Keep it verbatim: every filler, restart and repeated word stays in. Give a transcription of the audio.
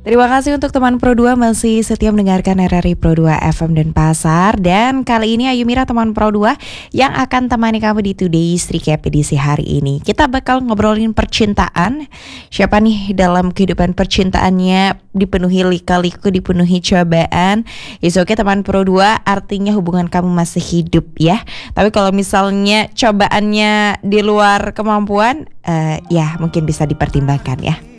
Terima kasih untuk teman Pro dua masih setia mendengarkan R R I Pro dua F M Denpasar. Dan kali ini Ayu Mira teman Pro dua yang akan temani kamu di Today's Recap edisi hari ini. Kita bakal ngobrolin percintaan. Siapa nih dalam kehidupan percintaannya dipenuhi lika-liku, dipenuhi cobaan. Is oke teman Pro dua, artinya hubungan kamu masih hidup ya. Tapi kalau misalnya cobaannya di luar kemampuan, uh, ya mungkin bisa dipertimbangkan ya.